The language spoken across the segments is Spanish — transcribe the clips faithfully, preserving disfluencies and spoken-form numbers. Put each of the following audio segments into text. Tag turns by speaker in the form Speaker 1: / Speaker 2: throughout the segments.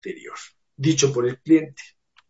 Speaker 1: anterior, dicho por el cliente.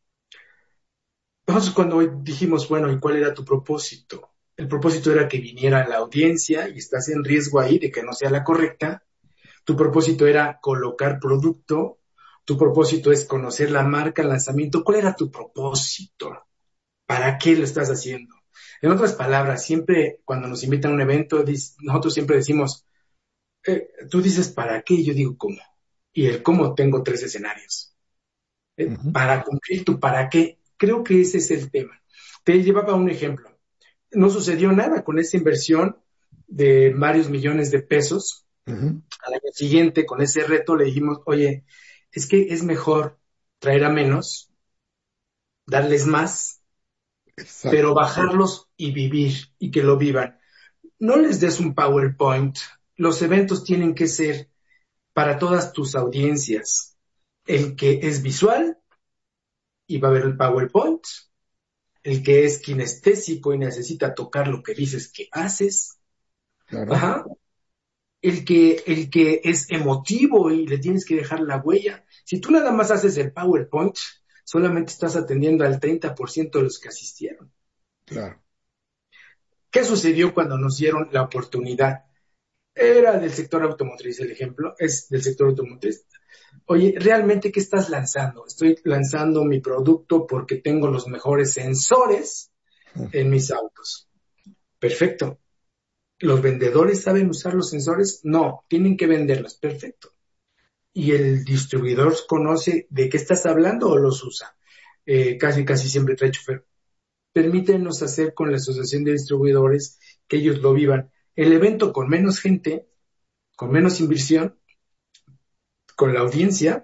Speaker 1: Entonces, cuando dijimos, bueno, ¿y cuál era tu propósito? El propósito era que viniera la audiencia y estás en riesgo ahí de que no sea la correcta. Tu propósito era colocar producto. Tu propósito es conocer la marca, el lanzamiento. ¿Cuál era tu propósito? ¿Para qué lo estás haciendo? En otras palabras, siempre cuando nos invitan a un evento, nosotros siempre decimos, eh, tú dices ¿para qué? Y yo digo ¿cómo? Y el cómo tengo tres escenarios. Eh,
Speaker 2: Ujú,
Speaker 1: para cumplir tu para qué. Creo que ese es el tema. Te llevaba un ejemplo. No sucedió nada con esa inversión de varios millones de pesos.
Speaker 2: ujú.
Speaker 1: Al año siguiente, con ese reto, le dijimos, oye, es que es mejor traer a menos, darles más, pero
Speaker 2: Exacto.
Speaker 1: bajarlos y vivir y que lo vivan. No les des un PowerPoint. Los eventos tienen que ser para todas tus audiencias. El que es visual y va a ver el PowerPoint, el que es kinestésico y necesita tocar lo que dices que haces,
Speaker 2: Claro,
Speaker 1: ajá, el que, el que es emotivo y le tienes que dejar la huella. Si tú nada más haces el PowerPoint, solamente estás atendiendo al treinta por ciento de los que asistieron.
Speaker 2: claro.
Speaker 1: ¿Qué sucedió cuando nos dieron la oportunidad? Era del sector automotriz, el ejemplo es del sector automotriz. Oye, ¿realmente qué estás lanzando? Estoy lanzando mi producto porque tengo los mejores sensores
Speaker 2: Ujú.
Speaker 1: en mis autos. Perfecto. ¿Los vendedores saben usar los sensores? No, tienen que venderlos. Perfecto. ¿Y el distribuidor conoce de qué estás hablando o los usa? Eh, casi, casi siempre trae chofer. Permítenos hacer con la asociación de distribuidores que ellos lo vivan. El evento con menos gente, con menos inversión, con la audiencia,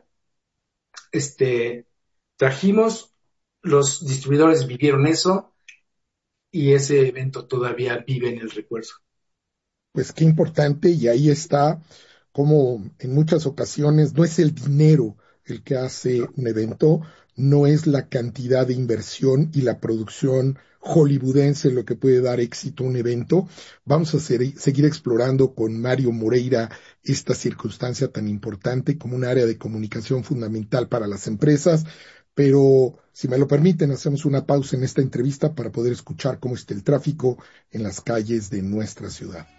Speaker 1: este, trajimos, los distribuidores vivieron eso y ese evento todavía vive en el recuerdo.
Speaker 2: Pues qué importante, y ahí está como en muchas ocasiones no es el dinero el que hace un evento, no es la cantidad de inversión y la producción hollywoodense lo que puede dar éxito a un evento. Vamos a ser- seguir explorando con Mario Moreira esta circunstancia tan importante como un área de comunicación fundamental para las empresas, pero si me lo permiten, hacemos una pausa en esta entrevista para poder escuchar cómo está el tráfico en las calles de nuestra ciudad.